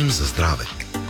Говорим за здраве.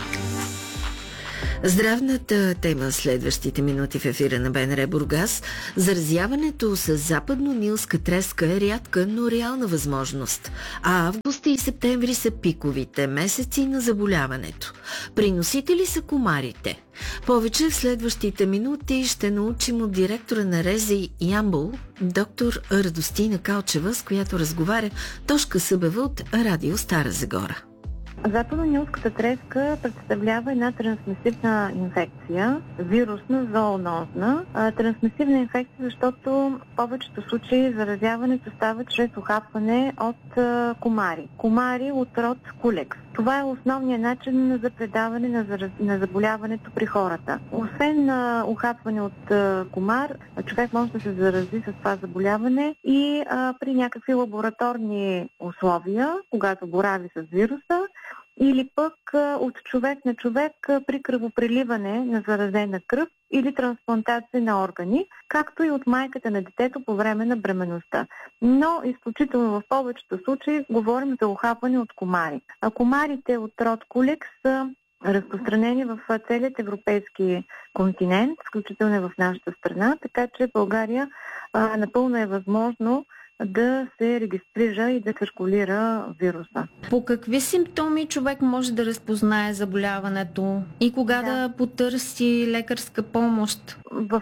Здравната тема следващите минути в ефира на БНР Бургас. Заразяването с западно-нилска треска е рядка, но реална възможност. А август и септември са пиковите месеци на заболяването. Приносители са комарите. Повече в следващите минути ще научим от директора на РЗИ Ямбол, доктор Радостина Калчева, с която разговаря Тошка Събева от Радио Стара Загора. Западно-нилската треска представлява една трансмисивна инфекция, вирусна, зоонозна. Трансмисивна инфекция, защото в повечето случаи заразяването става чрез ухапване от комари. Комари от род Кулекс. Това е основният начин за предаване на заболяването при хората. Освен ухапване от комар, човек може да се зарази с това заболяване и при някакви лабораторни условия, когато борави с вируса, или пък от човек на човек при кръвопреливане на заразена кръв или трансплантация на органи, както и от майката на детето по време на бременността. Но изключително в повечето случаи говорим за ухапване от комари. А комарите от род Кулекс са разпространени в целият европейски континент, включително и в нашата страна, така че в България напълно е възможно да се регистрира и да циркулира вируса. По какви симптоми човек може да разпознае заболяването и кога да потърси лекарска помощ? В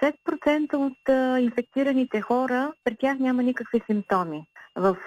80% от инфектираните хора при тях няма никакви симптоми. В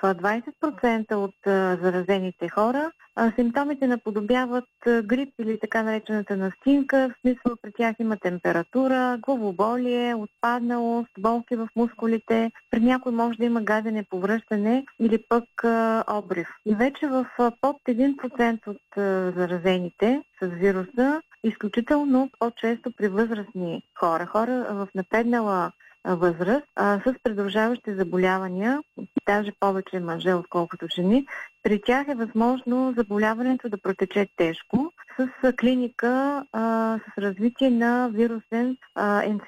20% от заразените хора симптомите наподобяват грип или така наречената настинка, в смисъл при тях има температура, главоболие, отпадналост, болки в мускулите, при някой може да има гадене, повръщане или пък обрив. И вече в под 1% от заразените с вируса, изключително по-често при възрастни хора в напреднала възраст, с придружаващи заболявания, даже повече мъже, отколкото жени, при тях е възможно заболяването да протече тежко, с клиника с развитие на вирусен